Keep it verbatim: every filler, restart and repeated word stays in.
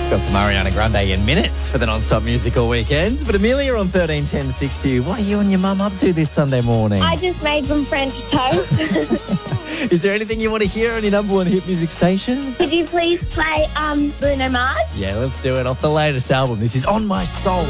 Got some Ariana Grande in minutes for the non-stop musical weekends. But Amelia on thirteen ten sixty, what are you and your mum up to this Sunday morning? I just made some French toast. Is there anything you want to hear on your number one hit music station? Could you please play um, Bruno Mars? Yeah, let's do it off the latest album. This is On My Soul.